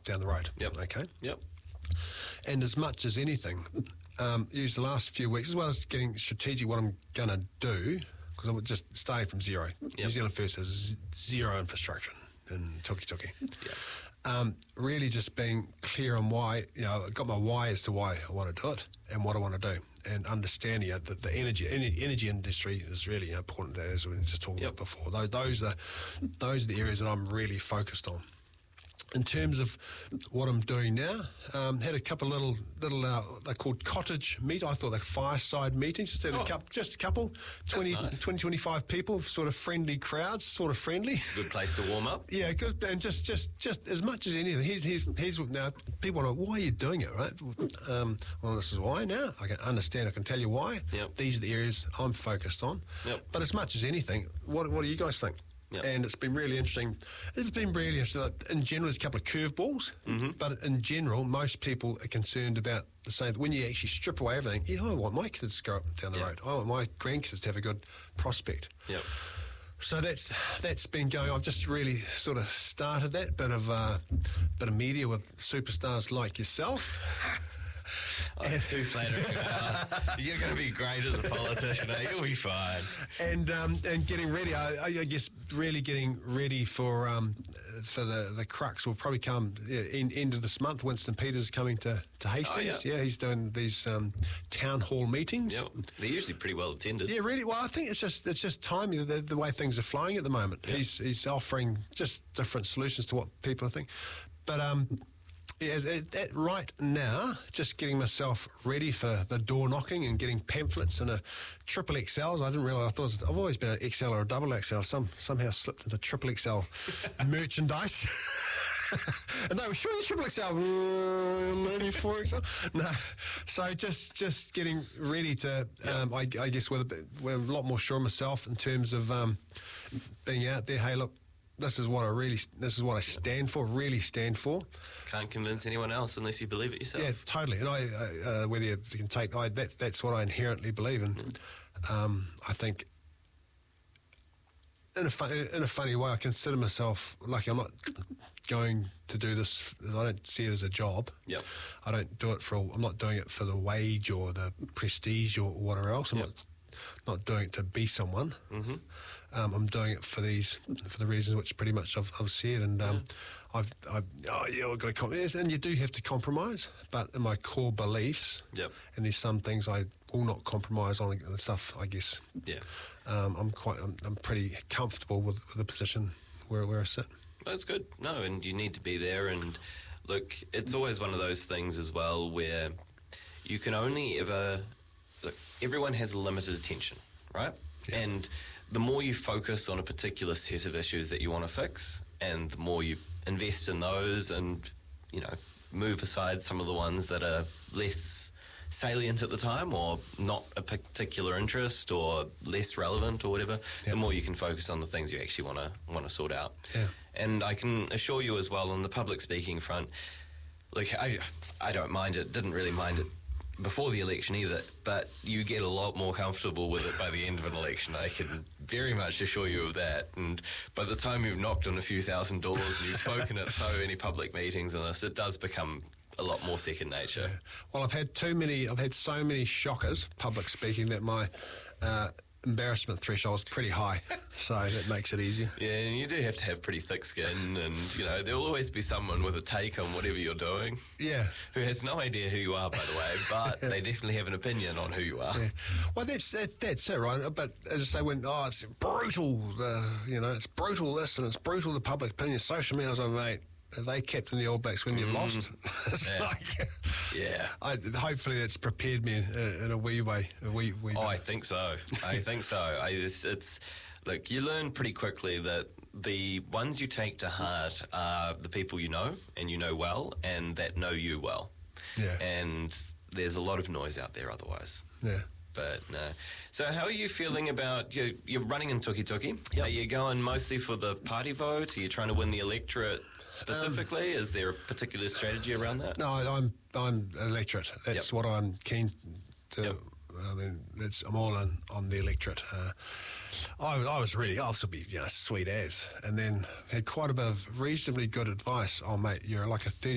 down the road. Yep. Okay. Yep. And as much as anything, use the last few weeks, as well as getting strategic what I'm going to do, because I'm just starting from zero. Yep. New Zealand First has zero infrastructure in Tukituki. Yeah. Really just being clear on why, I've got my why as to why I want to do it and what I want to do, and understanding that the energy industry is really important, as we were just talking about before. Those are the areas that I'm really focused on. In terms of what I'm doing now, had a couple little they're called cottage meet. I thought they're fireside meetings. Just a couple, 20, nice. 20, 25 people, sort of friendly crowds, sort of friendly. It's a good place to warm up. Yeah, good. And just as much as anything, here's now people are, why are you doing it, right? Well, this is why now. I can understand. I can tell you why. Yep. These are the areas I'm focused on. Yep. But as much as anything, what do you guys think? Yep. And it's been really interesting. It's been really interesting. In general, there's a couple of curveballs, but in general, most people are concerned about the same. When you actually strip away everything, I want my kids to go up down the road. I want my grandkids to have a good prospect. Yep. So that's been going. I've just really sort of started that bit of media with superstars like yourself. Too flattering. You're going to be great as a politician. You'll be fine. And getting ready. I guess really getting ready for the crux will probably come end of this month. Winston Peters is coming to Hastings. Oh, yeah. He's doing these town hall meetings. Yep. They're usually pretty well attended. Yeah, really. Well, I think it's just timing, the way things are flowing at the moment. Yep. He's offering just different solutions to what people think. But right now, just getting myself ready for the door knocking and getting pamphlets and a triple XLs. I didn't realise. I've always been an XL or a double XL. Somehow slipped into triple XL merchandise. And they were sure it's triple XL, maybe 4XL. No, so just getting ready to. I guess with a lot more sure of myself in terms of being out there. Hey, look. This is what I stand for. Really stand for. Can't convince anyone else unless you believe it yourself. Yeah, totally. And I, whether you can take, that's what I inherently believe in. I think, in a funny way, I consider myself lucky. I'm not going to do this. I don't see it as a job. Yep. I don't do it I'm not doing it for the wage or the prestige or whatever else. I'm not doing it to be someone. Mm-hmm. I'm doing it for the reasons which pretty much I've said, and I've got to compromise, and you do have to compromise. But in my core beliefs, and there's some things I will not compromise on, and stuff. I guess, I'm pretty comfortable with the position where I sit. That's good. No, and you need to be there. And look, it's always one of those things as well where you can only ever. Look, everyone has limited attention, right? Yeah. And the more you focus on a particular set of issues that you want to fix, and the more you invest in those and, move aside some of the ones that are less salient at the time or not a particular interest or less relevant or whatever, the more you can focus on the things you actually want to sort out. Yeah. And I can assure you as well on the public speaking front, look, I don't mind it, didn't really mind it before the election either, but you get a lot more comfortable with it by the end of an election. I can very much assure you of that. And by the time you've knocked on a few $1,000s and you've spoken at so many public meetings and this, it does become a lot more second nature. Yeah. Well, I've had so many shockers, public speaking, that my embarrassment threshold is pretty high, so that makes it easier. Yeah, and you do have to have pretty thick skin, and there'll always be someone with a take on whatever you're doing. Yeah, who has no idea who you are, by the way, but they definitely have an opinion on who you are. Yeah. Well, that's it, right? But as I say, when it's brutal, it's brutal this and it's brutal the public opinion. Social media's on, mate. Are they captain the All Blacks when you've lost? Hopefully that's prepared me in a wee way. I think so. It's look, you learn pretty quickly that the ones you take to heart are the people you know and you know well and that know you well. Yeah. And there's a lot of noise out there otherwise. Yeah. But no. So how are you feeling about, you're running in Tukituki? Yep. Are you going mostly for the party vote? Are you trying to win the electorate specifically? Is there a particular strategy around that? No, I'm electorate. That's what I'm keen to. Yep. I mean, I'm all in on the electorate. I was really, I'll still be sweet as, and then had quite a bit of reasonably good advice. Oh, mate, you're like a 30